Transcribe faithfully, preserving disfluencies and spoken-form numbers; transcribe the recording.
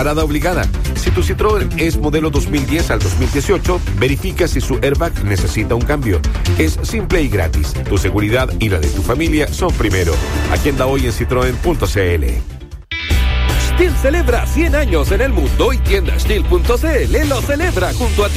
Parada obligada. Si tu Citroën es modelo dos mil diez al dos mil dieciocho, verifica si su airbag necesita un cambio. Es simple y gratis. Tu seguridad y la de tu familia son primero. Agenda hoy en citroen punto c l. STIHL celebra cien años en el mundo y tienda STIHL punto c l lo celebra junto a ti.